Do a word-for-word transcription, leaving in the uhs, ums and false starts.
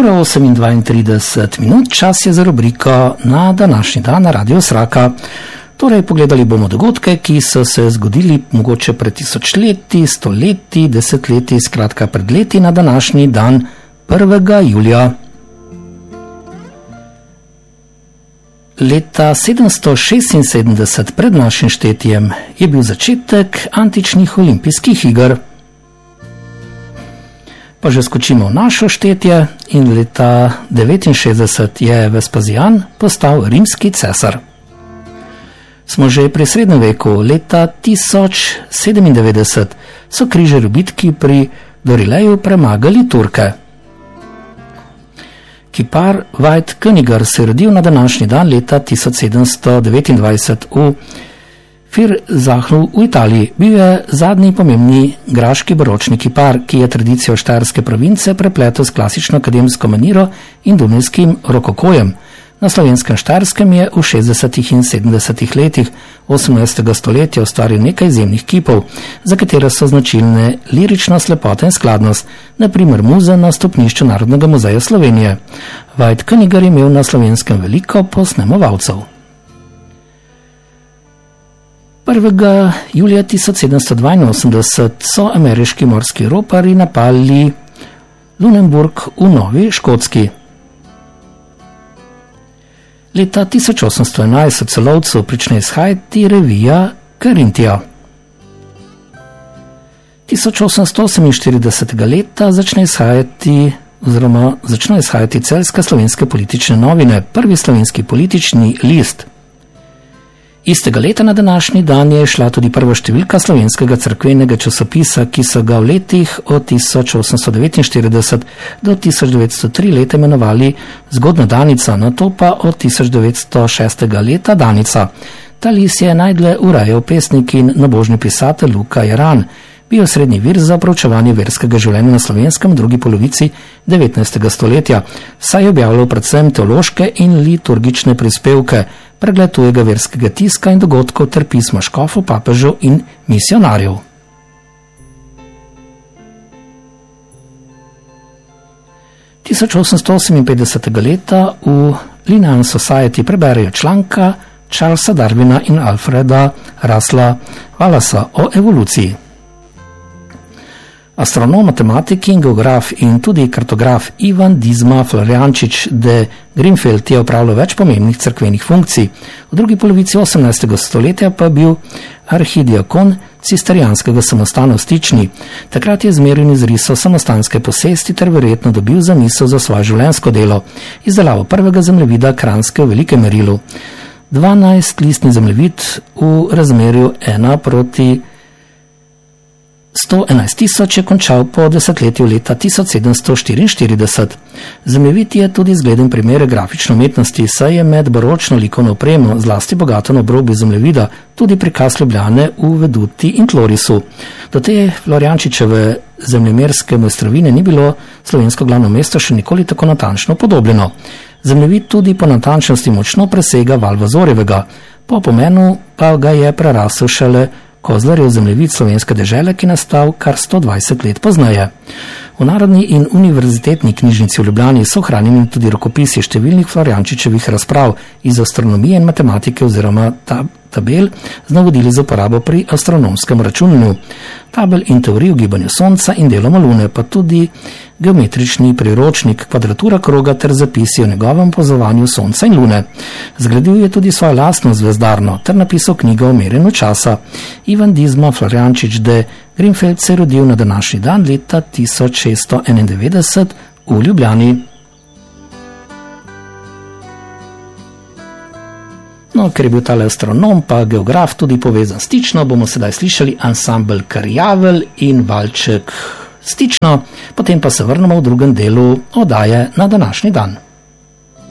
Ura osem in dvaintrideset minut, čas je za rubriko Na današnji dan na Radio Sraka. Torej, pogledali bomo dogodke, ki so se zgodili mogoče pred tisoč leti, sto leti, deset leti, skratka pred leti na današnji dan prvega julija. Leta sedemsto šestinsedemdeset pred našim štetjem je bil začetek antičnih olimpijskih iger. Pa že skočimo v našo štetje in leta devetinšestdeset je Vespasijan postal rimski cesar. Smo že pri srednjem veku, leta tisoč sedemindevetdeset so križarji v bitki pri Dorileju premagali Turke. Kipar Veit-Königar se je rodil na današnji dan leta tisoč sedemsto devetindvajset v Firzahnu v Italiji. Bil je zadnji pomembni graški baročni kipar, ki je tradicijo štajerske province prepletel s klasično akademsko maniro in dunajskim rokokojem. Na slovenskem Štajerskem je v šestdesetih in sedemdesetih letih osemnajstega stoletja ustvaril nekaj izjemnih kipov, za katere so značilne lirična slepota in skladnost, na primer muze na stopnišču Narodnega muzeja Slovenije. Veit-Königar je imel na slovenskem veliko posnemovalcev. prvega julija tisoč sedemsto dvainosemdeset so ameriški morski roparji napali Lunenburg v Novi Škotski. Leta tisoč osemsto enajst v Celovcu prične izhajati revija Karintija. tisoč osemsto oseminštiridesetega leta začne izhajati oziroma začne izhajati Celjske slovenske politične novine, prvi slovenski politični list. Istega leta na današnji dan je šla tudi prva številka slovenskega cerkvenega časopisa, ki so ga v letih od tisoč osemsto devetinštirideset do tisoč devetsto tri leta imenovali Zgodna Danica, nato pa od tisoč devetsto šestega leta Danica. Ta list je najdlje urejal pesnik in nabožni pisatelj Luka Jeran. Bil srednji vir za proučevanje verskega življenja na Slovenskem v drugi polovici devetnajstega stoletja, saj je objavljal predvsem teološke in liturgične prispevke, pregled tujega verskega tiska in dogodkov ter pisma škofov, papežev in misionarjev. tisoč osemsto oseminpetdesetega leta v Linnean Society preberejo članka Charlesa Darwina in Alfreda Russella Wallaca o evoluciji. Astronom, matematik in geograf in tudi kartograf Ivan Dizma Florjančič de Grimfeld je opravljal več pomembnih cerkvenih funkcij. V drugi polovici osemnajstega stoletja pa bil arhidiakon cisterjanskega samostana v Stični. Takrat je zmeril in izrisal samostanske posesti ter verjetno dobil zamisel za svoje življenjsko delo, izdelavo prvega zemljevida Kranjske v velikem merilu. dvanajst listni zemljevid v razmerju ena proti sto enajst tisoč je končal po desetletju leta tisoč sedemsto štiriinštirideset. Zemljevid je tudi zgleden primer grafične umetnosti, saj je med baročno likovno opremo, zlasti bogato na obrobju zemljevida, tudi prikaz Ljubljane v Veduti in Tlorisu. Do te Florjančičeve zemljemerske mojstrovine ni bilo slovensko glavno mesto še nikoli tako natančno podobljeno. Zemljevid tudi po natančnosti močno presega Valvazorjevega, po pomenu pa ga je prerasel šele Kozlarjev zemljevid slovenske dežele, ki nastal kar sto dvajset let pozneje. V Narodni in univerzitetni knjižnici v Ljubljani so hranjeni tudi rokopisi številnih Florjančičevih razprav iz astronomije in matematike oziroma tab tabel z navodili za uporabo pri astronomskem računanju, tabel in teorij o gibanju Sonca in deloma Lune, pa tudi geometrični priročnik Kvadratura kroga ter zapisi o njegovem opazovanju Sonca in Lune. Zgradil je tudi svojo lastno zvezdarno ter napisal knjigo o merjenju časa. Ivan Dizma Florjančič de Grimfeld se je rodil na današnji dan leta tisoč šeststo enaindevetdeset v Ljubljani. No, ker je bil tale astronom pa geograf tudi povezan s Stično, bomo sedaj slišali ansambel Krjavelj in valček Stično, potem pa se vrnemo v drugem delu oddaje Na današnji dan.